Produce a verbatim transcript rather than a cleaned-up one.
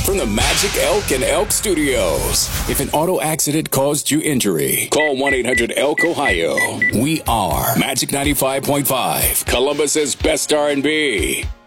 from the Magic Elk and Elk Studios. If an auto accident caused you injury, call one eight hundred elk ohio. We are Magic ninety-five point five, Columbus's best R and B.